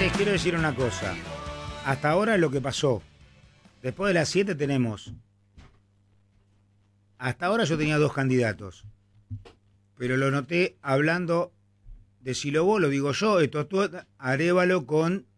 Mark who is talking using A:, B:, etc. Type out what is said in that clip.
A: les quiero decir una cosa. Hasta ahora lo que pasó. Después de las 7 tenemos. Hasta ahora yo tenía 2 candidatos. Pero lo noté hablando de Silobó, lo digo yo, esto Arévalo con